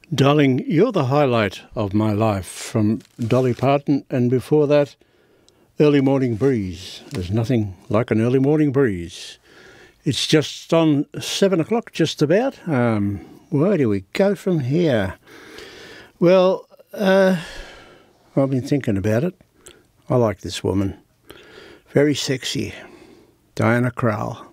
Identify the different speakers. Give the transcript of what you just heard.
Speaker 1: Darling, you're the highlight of my life, from Dolly Parton, and before that, Early Morning Breeze. There's nothing like an early morning breeze. It's just on 7 o'clock, just about. Where do we go from here? Well, I've been thinking about it. I like this woman. Very sexy. Diana Krall.